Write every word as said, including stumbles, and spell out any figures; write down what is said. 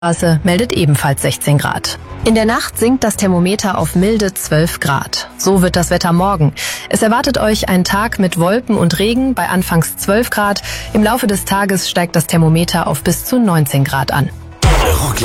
Straße meldet ebenfalls sechzehn Grad. In der Nacht sinkt das Thermometer auf milde zwölf Grad. So wird das Wetter morgen. Es erwartet euch ein Tag mit Wolken und Regen bei anfangs zwölf Grad. Im Laufe des Tages steigt das Thermometer auf bis zu neunzehn Grad an.